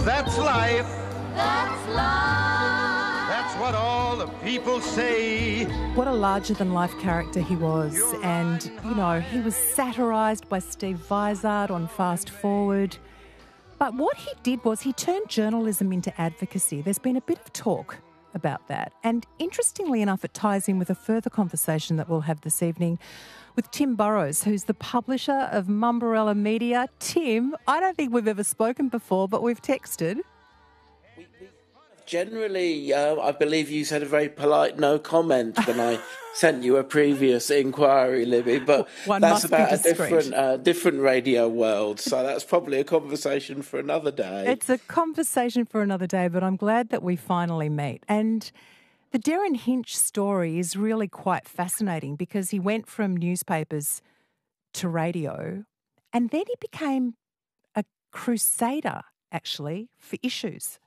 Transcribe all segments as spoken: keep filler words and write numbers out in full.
that's life. That's life. That's what all the people say. What a larger-than-life character he was. And, you know, he was satirised by Steve Vizard on Fast Forward. But what he did was he turned journalism into advocacy. There's been a bit of talk about that. And interestingly enough, it ties in with a further conversation that we'll have this evening with Tim Burrows, who's the publisher of Mumbrella Media. Tim, I don't think we've ever spoken before, but we've texted. We, we generally, uh, I believe you said a very polite no comment when I sent you a previous inquiry, Libby, but One that's must be about a discreet. different, uh, different radio world, so that's probably a conversation for another day. It's a conversation for another day, but I'm glad that we finally meet. And the Darren Hinch story is really quite fascinating because he went from newspapers to radio and then he became a crusader, actually, for issues.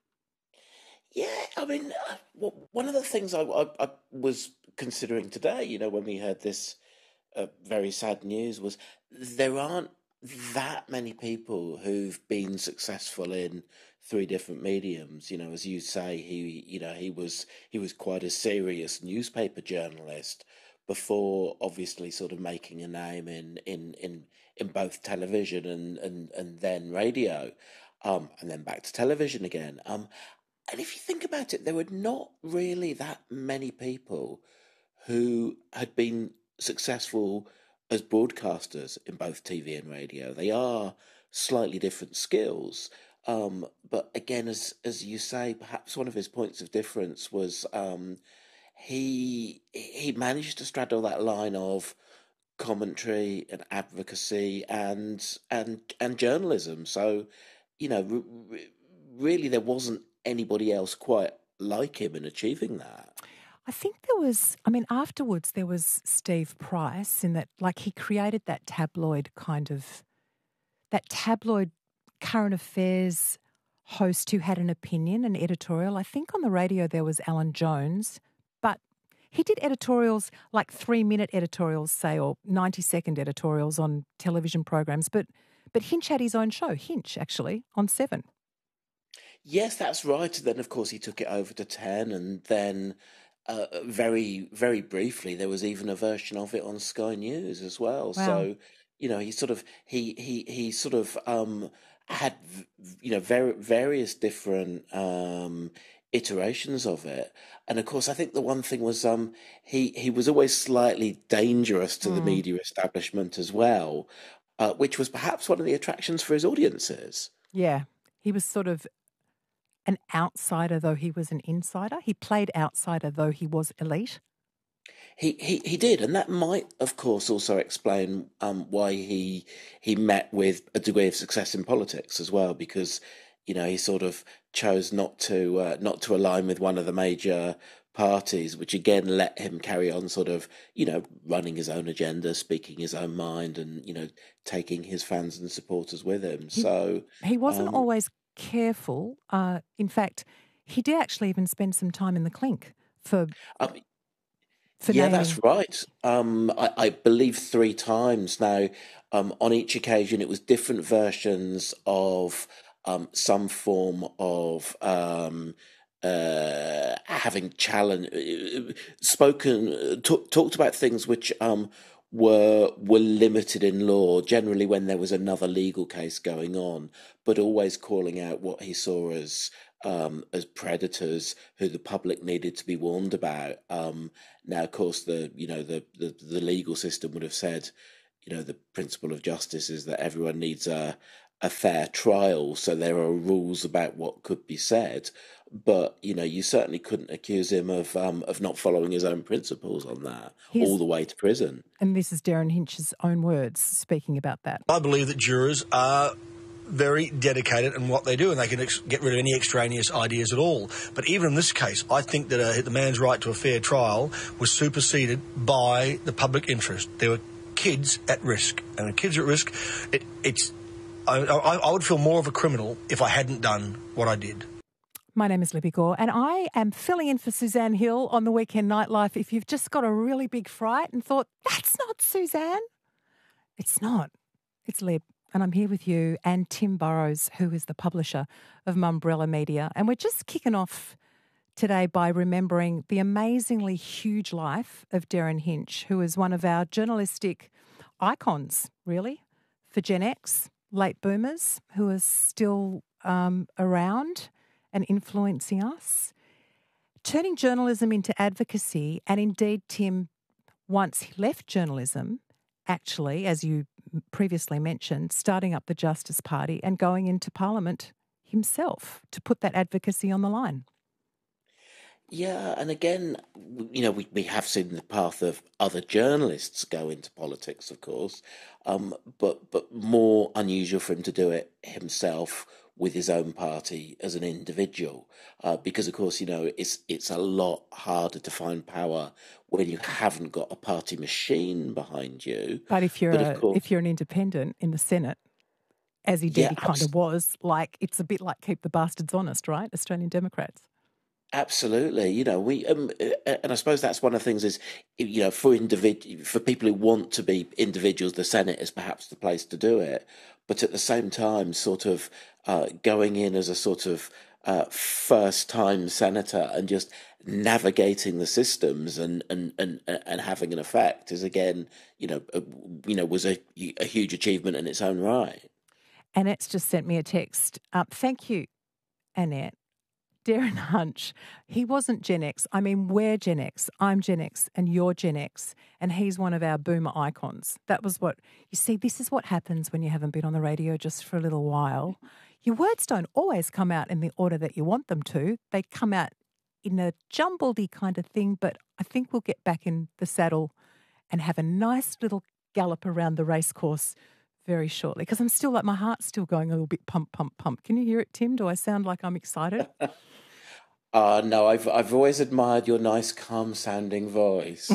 Yeah, I mean, uh, well, one of the things I, I, I was considering today, you know, when we heard this uh, very sad news, was there aren't that many people who've been successful in three different mediums. You know, as you say, he, you know, he was he was quite a serious newspaper journalist before, obviously, sort of making a name in in in, in both television and and and then radio, um, and then back to television again. Um, And if you think about it, there were not really that many people who had been successful as broadcasters in both T V and radio. They are slightly different skills. Um, but again, as as you say, perhaps one of his points of difference was um, he he managed to straddle that line of commentary and advocacy and and and journalism. So, you know, re- really, there wasn't anybody else quite like him in achieving that. I think there was, I mean, afterwards there was Steve Price in that, like, he created that tabloid kind of, that tabloid current affairs host who had an opinion, an editorial. I think on the radio there was Alan Jones, but he did editorials, like three-minute editorials, say, or ninety-second editorials on television programs. But but Hinch had his own show, Hinch, actually, on Seven. Yes, that's right. And then, of course, he took it over to ten, and then uh, very, very briefly, there was even a version of it on Sky News as well. Wow. So, you know, he sort of he he he sort of um, had you know very various different um, iterations of it. And of course, I think the one thing was um, he he was always slightly dangerous to the Mm. media establishment as well, uh, which was perhaps one of the attractions for his audiences. Yeah, he was sort of an outsider, though he was an insider. He played outsider, though he was elite. He, he he did, and that might, of course, also explain um, why he he met with a degree of success in politics as well, because you know he sort of chose not to uh, not to align with one of the major parties, which again let him carry on sort of you know running his own agenda, speaking his own mind, and you know taking his fans and supporters with him. He, So he wasn't um, always careful. Uh, in fact, he did actually even spend some time in the clink for um, for Yeah, naming. that's right. Um, I, I believe three times now. Um, on each occasion, it was different versions of um, some form of um, uh, having challenge, spoken, talk, talked about things which um, were were limited in law. Generally, when there was another legal case going on, but always calling out what he saw as um, as predators who the public needed to be warned about. Um, now, of course, the you know the, the the legal system would have said, you know, the principle of justice is that everyone needs a a fair trial, so there are rules about what could be said. But you know, you certainly couldn't accuse him of um, of not following his own principles on that He's- all the way to prison. And this is Darren Hinch's own words speaking about that. I believe that jurors are very dedicated in what they do, and they can ex- get rid of any extraneous ideas at all. But even in this case, I think that uh, the man's right to a fair trial was superseded by the public interest. There were kids at risk, and when kids are at risk, it, it's. I, I, I would feel more of a criminal if I hadn't done what I did. My name is Libby Gore, and I am filling in for Suzanne Hill on the Weekend Nightlife. If you've just got a really big fright and thought, that's not Suzanne, it's not. It's Lib. and I'm here with you and Tim Burrows, who is the publisher of Mumbrella Media. And we're just kicking off today by remembering the amazingly huge life of Derryn Hinch, who is one of our journalistic icons, really, for Gen X, late boomers, who are still um, around and influencing us. Turning journalism into advocacy, and indeed, Tim, once he left journalism, actually, as you previously mentioned, starting up the Justice Party and going into Parliament himself to put that advocacy on the line. Yeah, and again, you know, we, we have seen the path of other journalists go into politics, of course, um, but but more unusual for him to do it himself with his own party as an individual, uh, because of course, you know, it's it's a lot harder to find power when you haven't got a party machine behind you. But if you're but a, course, if you're an independent in the Senate, as he did, yeah, he kind of was, like, it's a bit like keep the bastards honest, right? Australian Democrats. Absolutely, you know, we um, and I suppose that's one of the things is, you know, for individ- for people who want to be individuals, the Senate is perhaps the place to do it. But at the same time, sort of uh, going in as a sort of uh, first-time senator and just navigating the systems and, and, and, and having an effect is again, you know, a, you know, was a, a huge achievement in its own right. Annette's just sent me a text. Uh, thank you, Annette. Derryn Hinch, he wasn't Gen X. I mean, we're Gen X. I'm Gen X and you're Gen X. And he's one of our boomer icons. That was what, you see, this is what happens when you haven't been on the radio just for a little while. Your words don't always come out in the order that you want them to. They come out in a jumbledy kind of thing, but I think we'll get back in the saddle and have a nice little gallop around the racecourse very shortly. Because I'm still like, my heart's still going a little bit pump, pump, pump. Can you hear it, Tim? Do I sound like I'm excited? Uh, no, I've I've always admired your nice, calm-sounding voice.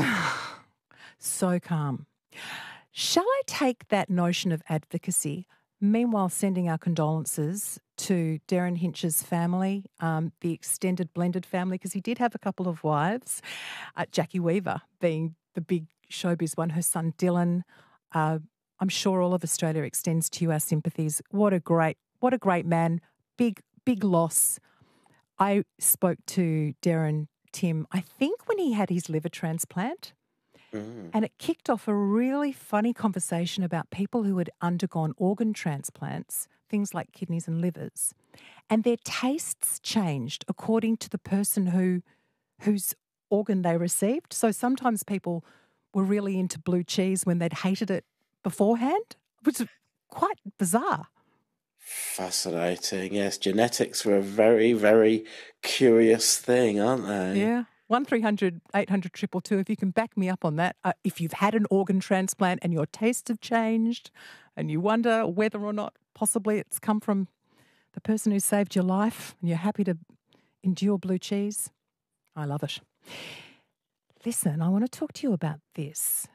So calm. Shall I take that notion of advocacy, meanwhile sending our condolences to Derryn Hinch's family, um, the extended blended family, because he did have a couple of wives, uh, Jackie Weaver being the big showbiz one, her son Dylan. Uh, I'm sure all of Australia extends to you our sympathies. What a great, what a great man. Big, big loss. I spoke to Derryn, Tim, I think when he had his liver transplant, mm. and it kicked off a really funny conversation about people who had undergone organ transplants, things like kidneys and livers, and their tastes changed according to the person who whose organ they received. So sometimes people were really into blue cheese when they'd hated it beforehand, which is quite bizarre. Fascinating. Yes, genetics are a very, very curious thing, aren't they? Yeah. one three hundred eight hundred two two two, if you can back me up on that. Uh, if you've had an organ transplant and your tastes have changed and you wonder whether or not possibly it's come from the person who saved your life and you're happy to endure blue cheese, I love it. Listen, I want to talk to you about this.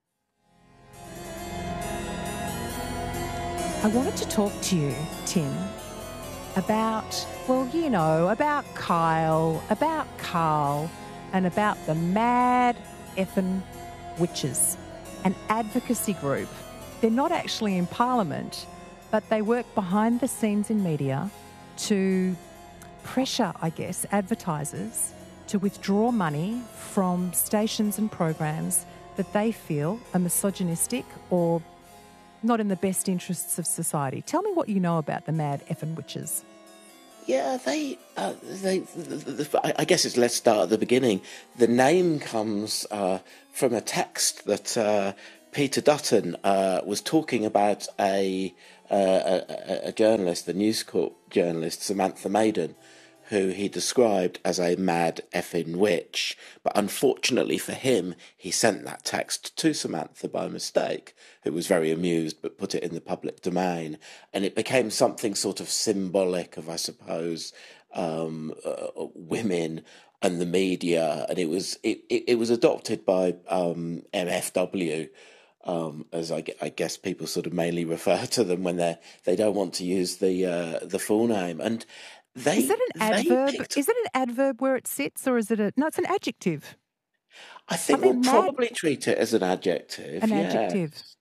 I wanted to talk to you, Tim, about, well, you know, about Kyle, about Carl, and about the Mad Effin' Witches, an advocacy group. They're not actually in Parliament, but they work behind the scenes in media to pressure, I guess, advertisers to withdraw money from stations and programs that they feel are misogynistic or not in the best interests of society. Tell me what you know about the Mad Effin' Witches. Yeah, they, uh, they. The, the, the, I guess it's. Let's start at the beginning. The name comes uh, from a text that uh, Peter Dutton uh, was talking about a, uh, a a journalist, the News Corp journalist Samantha Maiden, who he described as a mad effing witch. But unfortunately for him, he sent that text to Samantha by mistake, who was very amused but put it in the public domain. And it became something sort of symbolic of, I suppose, um, uh, women and the media. And it was it, it, it was adopted by um, M F W, um, as I, I guess people sort of mainly refer to them when they they don't want to use the uh, the full name. And They, is it an adverb? Picked... Is it an adverb where it sits, or is it a? No, it's an adjective. I think I we'll mad... probably treat it as an adjective. An yes. adjective.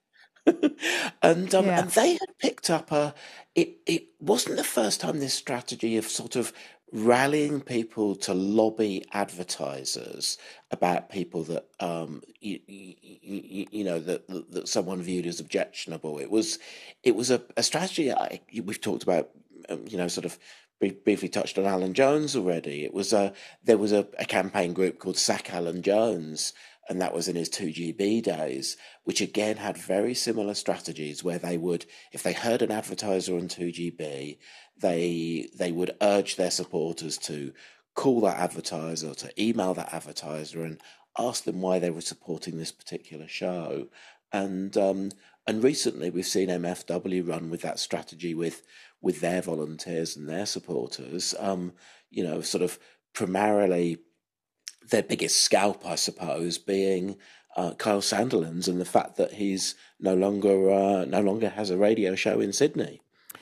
and um, Yeah. and they had picked up a. It it wasn't the first time this strategy of sort of rallying people to lobby advertisers about people that um you, you, you know that, that that someone viewed as objectionable. It was it was a, a strategy I, we've talked about. Um, you know, sort of briefly touched on Alan Jones already. It was a there was a, a campaign group called Sack Alan Jones, and that was in his two G B days, which again had very similar strategies where they would, if they heard an advertiser on two G B, they they would urge their supporters to call that advertiser, to email that advertiser and ask them why they were supporting this particular show. And um, and recently we've seen M F W run with that strategy with with their volunteers and their supporters, um, you know, sort of primarily their biggest scalp, I suppose, being uh, Kyle Sandilands and the fact that he's no longer uh, no longer has a radio show in Sydney.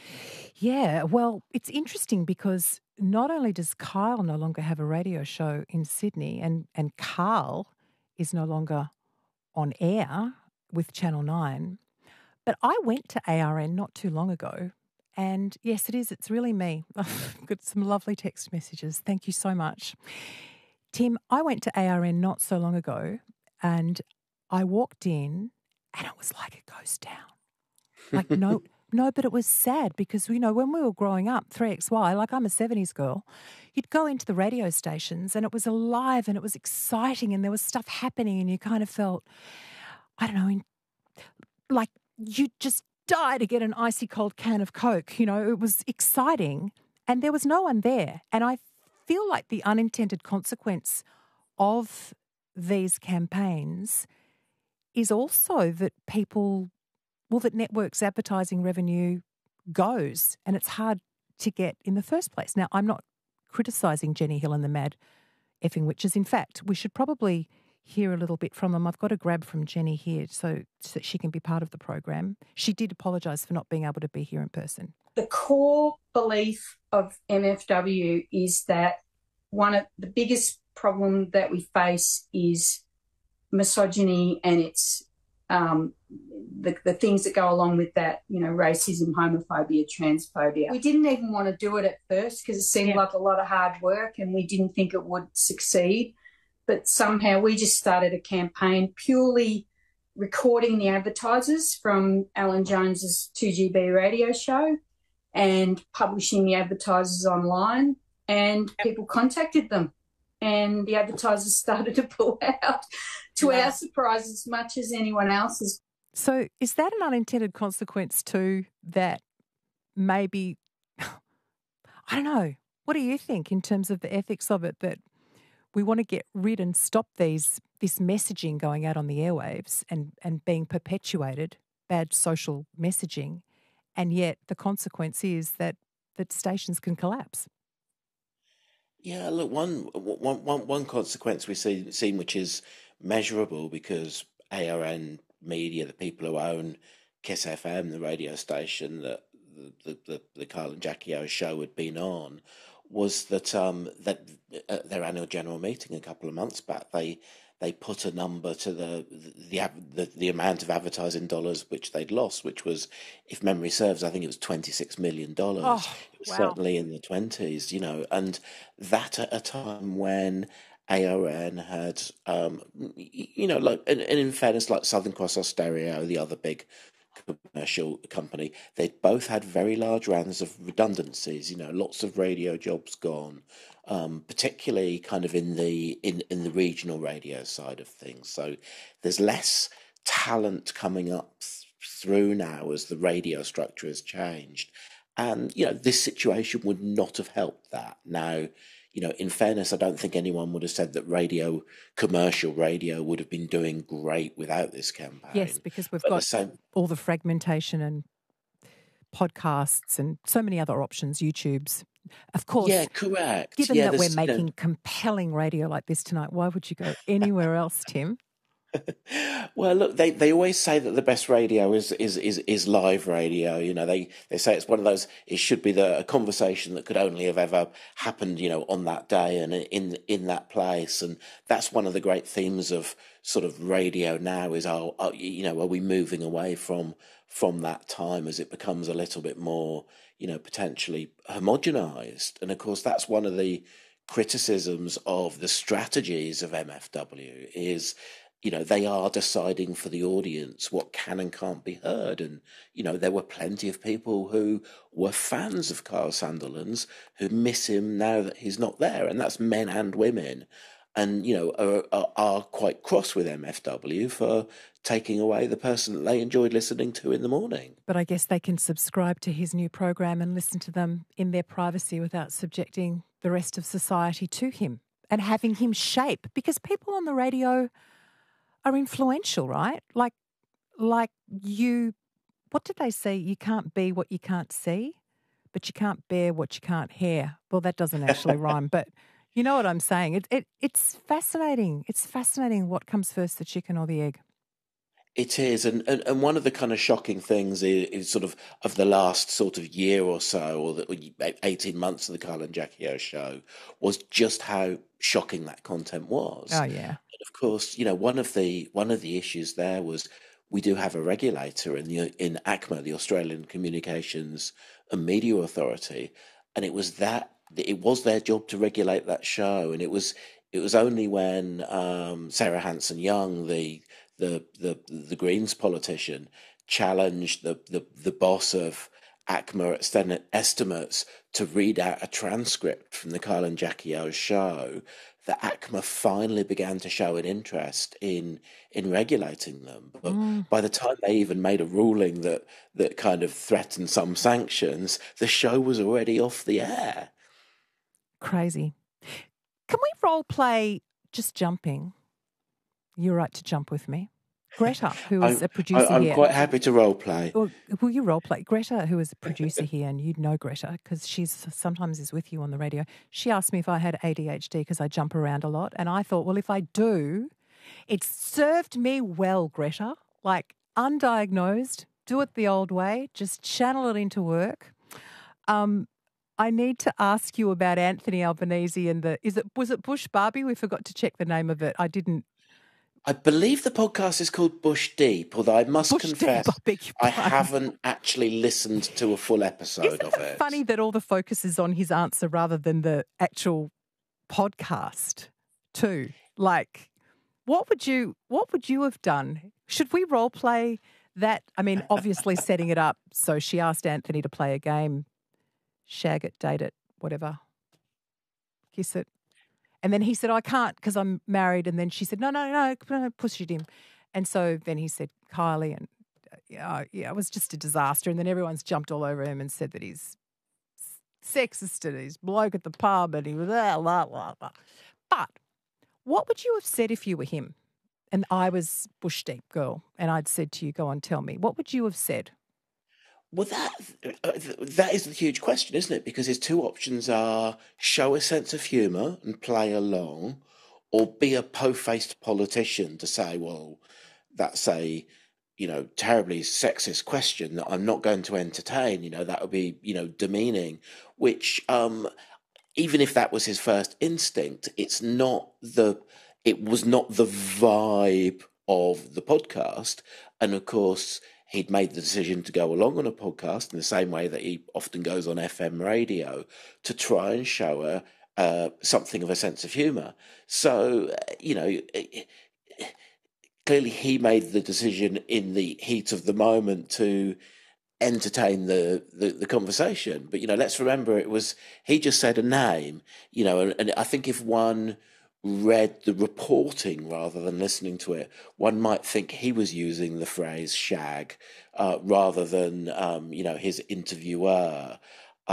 Yeah, well, it's interesting because not only does Kyle no longer have a radio show in Sydney, and, and Carl is no longer on air with Channel nine, but I went to A R N not too long ago. And yes, it is. It's really me. I've got some lovely text messages. Thank you so much. Tim, I went to A R N not so long ago and I walked in and it was like a ghost town. Like, no, no, but it was sad because, you know, when we were growing up, three X Y, like I'm a seventies girl, you'd go into the radio stations and it was alive and it was exciting and there was stuff happening and you kind of felt, I don't know, in, like you just die to get an icy cold can of Coke. You know, it was exciting and there was no one there. And I feel like the unintended consequence of these campaigns is also that people, well, that networks' advertising revenue goes and it's hard to get in the first place. Now, I'm not criticising Jenny Hill and the Mad Effing Witches. In fact, we should probably hear a little bit from them. I've got a grab from Jenny here so, so that she can be part of the program. She did apologise for not being able to be here in person. The core belief of M F W is that one of the biggest problem that we face is misogyny and its um, the, the things that go along with that, you know, racism, homophobia, transphobia. We didn't even want to do it at first because it seemed yeah. like a lot of hard work and we didn't think it would succeed. But somehow we just started a campaign purely recording the advertisers from Alan Jones's two G B radio show and publishing the advertisers online, and people contacted them and the advertisers started to pull out, to yeah. our surprise, as much as anyone else's. So is that an unintended consequence too, that maybe, I don't know, what do you think in terms of the ethics of it, that we want to get rid and stop these this messaging going out on the airwaves and, and being perpetuated, bad social messaging, and yet the consequence is that, that stations can collapse? Yeah, look, one, one, one, one consequence we've seen, seen which is measurable because A R N Media, the people who own Kiss F M, the radio station that the, the, the Kyle and Jackie O show had been on, was that um, that at their annual general meeting a couple of months back, they they put a number to the the the, the amount of advertising dollars which they'd lost, which was, if memory serves, I think it was twenty-six million dollars. Oh, it was wow. certainly in the twenties, you know, and that at a time when A R N had, um, you know, like, and, and in fairness, like Southern Cross Austereo, the other big commercial company, they both had very large rounds of redundancies, you know, lots of radio jobs gone, um, particularly kind of in the in, in the regional radio side of things. So there's less talent coming up th- through now as the radio structure has changed. And, you know, this situation would not have helped that. Now, you know, in fairness, I don't think anyone would have said that radio, commercial radio, would have been doing great without this campaign. Yes, because we've but got the same... all the fragmentation and podcasts and so many other options, YouTubes. Of course. Yeah, correct. Given yeah, that we're you making know... compelling radio like this tonight, why would you go anywhere else, Tim? Well, look, they, they always say that the best radio is, is, is, is live radio. You know, they, they say it's one of those, it should be the a conversation that could only have ever happened, you know, on that day and in in that place. And that's one of the great themes of sort of radio now is, oh, oh, you know, are we moving away from from that time as it becomes a little bit more, you know, potentially homogenized? And of course, that's one of the criticisms of the strategies of M F W is, you know, they are deciding for the audience what can and can't be heard. And, you know, there were plenty of people who were fans of Kyle Sandilands who miss him now that he's not there. And that's men and women. And, you know, are, are, are quite cross with M F W for taking away the person that they enjoyed listening to in the morning. But I guess they can subscribe to his new program and listen to them in their privacy without subjecting the rest of society to him and having him shape, because people on the radio are influential, right? Like, like you, what did they say? You can't be what you can't see, but you can't bear what you can't hear. Well, that doesn't actually rhyme, but you know what I'm saying. It, it, it's fascinating. It's fascinating what comes first, the chicken or the egg. It is, and, and, and one of the kind of shocking things is, is sort of of the last sort of year or so, or the eighteen months of the Kyle and Jackie O show, was just how shocking that content was. Oh yeah. And of course, you know, one of the one of the issues there was we do have a regulator in the in ACMA, the Australian Communications and Media Authority, and it was that it was their job to regulate that show, and it was it was only when um, Sarah Hanson-Young, the the the the Greens politician, challenged the the, the boss of ACMA at Senate Estimates to read out a transcript from the Kyle and Jackie O show, that ACMA finally began to show an interest in in regulating them. But mm. by the time they even made a ruling that that kind of threatened some sanctions, the show was already off the air. Crazy. Can we role play just jumping? You're right to jump with me. Greta, who is I'm, a producer I'm here. I'm quite happy to role play. Well, will you role play? Greta, who is a producer here, and you'd know Greta because she's sometimes is with you on the radio. She asked me if I had A D H D because I jump around a lot. And I thought, well, if I do, it's served me well, Greta. Like undiagnosed, do it the old way, just channel it into work. Um, I need to ask you about Anthony Albanese and the, is it, was it Bush Barbie? We forgot to check the name of it. I didn't. I believe the podcast is called Bush Deep, although I must Bush confess Deep, I, I haven't actually listened to a full episode Isn't of it. it. Funny that all the focus is on his answer rather than the actual podcast too. Like, what would you what would you have done? Should we role play that? I mean, obviously setting it up. So she asked Anthony to play a game, shag it, date it, whatever, kiss it. And then he said, I can't because I'm married. And then she said, no, no, no, no, pushed him. And so then he said, Kylie, and uh, yeah, yeah, it was just a disaster. And then everyone's jumped all over him and said that he's sexist and he's bloke at the pub and he was blah, blah, blah, blah. But what would you have said if you were him and I was Bush Deep girl and I'd said to you, go on, tell me, what would you have said? Well, that uh, that is the huge question, isn't it? Because his two options are show a sense of humour and play along, or be a po-faced politician to say, well, that's a, you know, terribly sexist question that I'm not going to entertain. You know, that would be, you know, demeaning, which um, even if that was his first instinct, it's not the, it was not the vibe of the podcast. And of course, he'd made the decision to go along on a podcast in the same way that he often goes on F M radio to try and show her uh, something of a sense of humour. So, you know, clearly he made the decision in the heat of the moment to entertain the, the, the conversation. But, you know, let's remember it was, he just said a name, you know, and, and I think if one read the reporting rather than listening to it, one might think he was using the phrase shag uh, rather than, um, you know, his interviewer.